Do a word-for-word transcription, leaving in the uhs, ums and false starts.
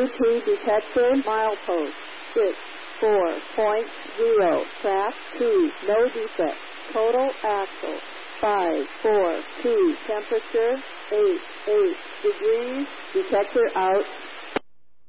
U T detector, milepost six four point zero, track two, no defect, total axle five four two, temperature eight eight degrees, detector out.